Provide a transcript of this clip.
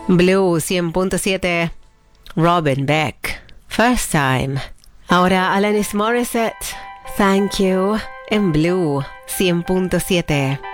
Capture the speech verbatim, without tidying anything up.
Blue cien punto siete, Robin Beck, First Time. Ahora Alanis Morissette, Thank You, en Blue cien punto siete.